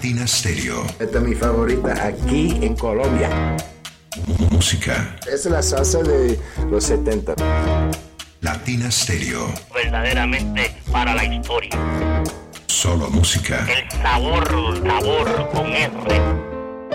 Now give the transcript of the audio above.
Latina Stereo. Esta es mi favorita aquí en Colombia. Música. Es la salsa de los 70. Latina Stereo. Verdaderamente para la historia. Solo música. El sabor con R.